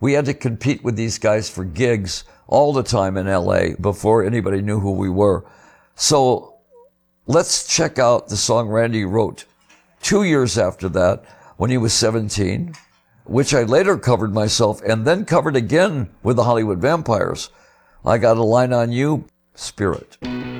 We had to compete with these guys for gigs all the time in LA before anybody knew who we were. So let's check out the song Randy wrote 2 years after that when he was 17, which I later covered myself and then covered again with the Hollywood Vampires. I Got a Line on You, Spirit.